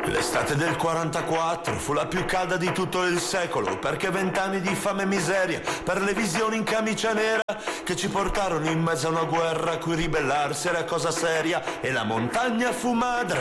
L'estate del 44 fu la più calda di tutto il secolo, perché 20 anni di fame e miseria per le visioni in camicia nera che ci portarono in mezzo a una guerra a cui ribellarsi era cosa seria, e la montagna fu madre